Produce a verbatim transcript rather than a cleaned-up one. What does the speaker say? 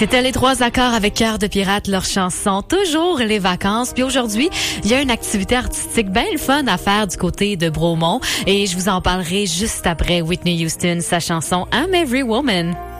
C'était les trois accords avec Cœur de pirate, leur chanson Toujours les vacances. Puis aujourd'hui, il y a une activité artistique bien le fun à faire du côté de Bromont et je vous en parlerai juste après Whitney Houston, sa chanson I'm Every Woman.